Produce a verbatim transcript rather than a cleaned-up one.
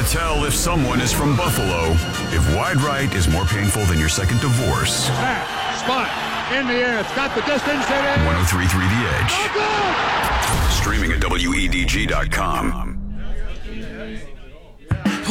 tell if someone is from Buffalo. If wide right is more painful than your second divorce. Pass, spot, in the air, it's got the distance. one oh three point three The Edge. Streaming at W E D G dot com.